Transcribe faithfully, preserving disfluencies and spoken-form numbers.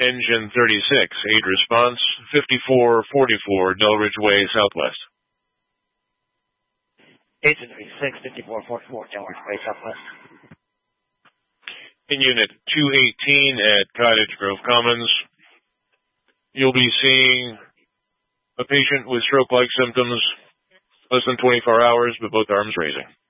Engine thirty-six, aid response, fifty-four forty-four Del Ridge Way, Southwest. Engine thirty-six, fifty-four forty-four Del Ridge Way, Southwest. In Unit two eighteen at Cottage Grove Commons, you'll be seeing a patient with stroke-like symptoms, less than twenty-four hours, but both arms raising.